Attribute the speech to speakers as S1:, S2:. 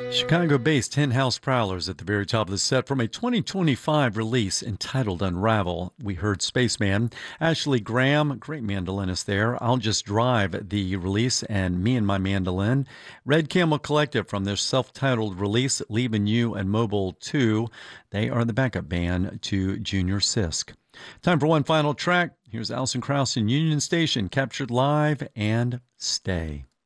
S1: Chicago-based Tin House Prowlers at the very top of the set from a 2025 release entitled Unravel. We heard Spaceman, Ashley Graham, great mandolinist there. I'll Just Drive, the release, and Me and My Mandolin. Red Camel Collective from their self-titled release, Leaving You and Mobile 2. They are the backup band to Junior Sisk. Time for one final track. Here's Alison Krauss in Union Station, captured live and Stay.